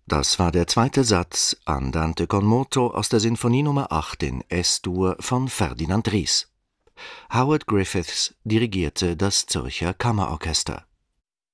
Das war der zweite Satz Andante con moto aus der Sinfonie Nr. 8 in S-Dur von Ferdinand Ries. Howard Griffiths dirigierte das Zürcher Kammerorchester.